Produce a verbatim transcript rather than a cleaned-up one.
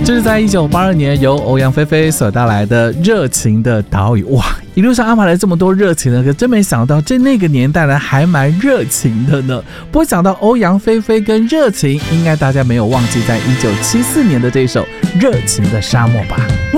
这是在一九八二年由欧阳菲菲所带来的《热情的岛屿》。哇，一路上安排了这么多热情的歌，真没想到这那个年代呢还蛮热情的呢。不过讲到欧阳菲菲跟热情，应该大家没有忘记在一九七四年的这首《热情的沙漠》吧。